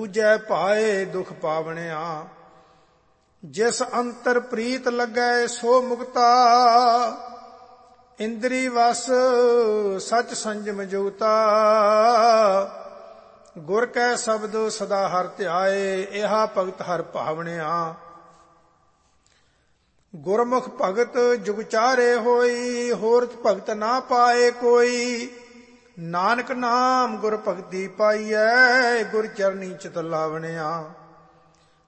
ਬੂਝੈ ਪਾਏ ਦੁਖ ਪਾਵਣਿਆ। ਜਿਸ ਅੰਤਰ ਪ੍ਰੀਤ ਲੱਗੈ ਸੋ ਮੁਕਤਾ, ਇੰਦਰੀ ਵਸ ਸਚ ਸੰਜਮ ਜੁਗਤਾ। ਗੁਰ ਕੈ ਸ਼ਬਦ ਸਦਾ ਹਰਿ ਧਿਆਏ, ਇਹਾ ਭਗਤ ਹਰਿ ਭਾਵਣਿਆ। ਗੁਰਮੁਖ ਭਗਤ ਜੁਗ ਚਾਰੇ ਹੋਈ, ਹੋਰ ਭਗਤ ਨਾ ਪਾਏ ਕੋਈ। ਨਾਨਕ ਨਾਮ ਗੁਰ ਭਗਤੀ ਪਾਈਐ, ਗੁਰ ਚਰਨੀ ਚਿਤ ਲਾਵਣਿਆ।